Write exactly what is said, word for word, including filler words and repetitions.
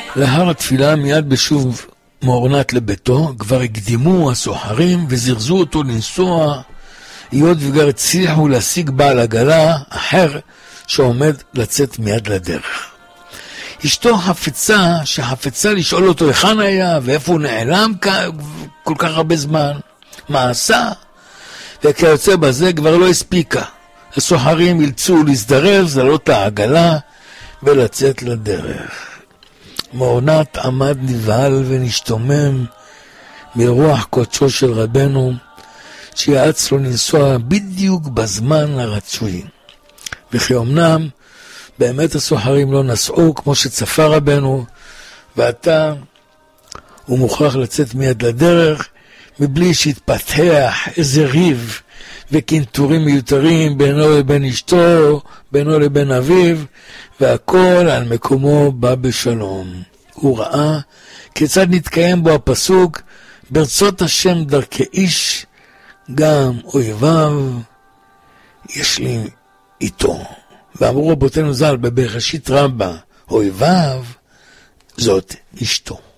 לאחר התפילה מיד בשוב מאורנת לביתו, כבר הקדימו הסוחרים וזרזו אותו לנסוע, היות וכבר הצליחו להשיג בעל עגלה אחר שעומד לצאת מיד לדרך. אשתו חפצה, שחפצה לשאול אותו היכן היה ואיפה הוא נעלם כל כך הרבה זמן, מה עשה, וכיוצא בזה כבר לא הספיקה. הסוחרים אילצו להזדרז, לעלות העגלה ולצאת לדרך. מאורנת עמד נבהל ונשתומם מרוח קודשו של רבנו, שיעץ לו לנסוע בדיוק בזמן הרצוי. וכי אמנם באמת הסוחרים לא נסעו כמו שצפה רבנו, ועתה הוא מוכרח לצאת מיד לדרך מבלי שהתפתח איזה ריב וקנטורים מיותרים בינו לבין אשתו, בינו לבין אביו, והכל על מקומו בא בשלום. הוא ראה כיצד נתקיים בו הפסוק, ברצות השם דרכי איש, גם אויביו יש לי איתו. ואמרו רבותינו ז"ל בבראשית רבה, אויביו זאת אשתו.